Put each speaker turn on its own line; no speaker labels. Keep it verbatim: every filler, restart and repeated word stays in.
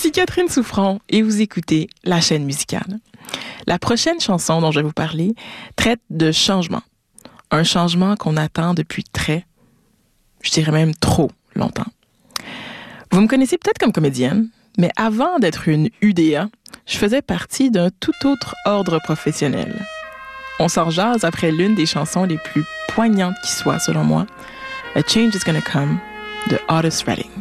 Ici Catherine Souffrant et vous écoutez La Chaîne musicale. La prochaine chanson dont je vais vous parler traite de changement. Un changement qu'on attend depuis très, je dirais même trop longtemps. Vous me connaissez peut-être comme comédienne, mais avant d'être une U D A, je faisais partie d'un tout autre ordre professionnel. On s'en jase après l'une des chansons les plus poignantes qui soit, selon moi, A Change is Gonna Come de Otis Redding.